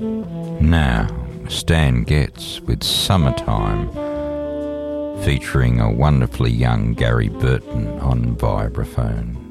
Now, Stan Getz with Summertime, featuring a wonderfully young Gary Burton on vibraphone.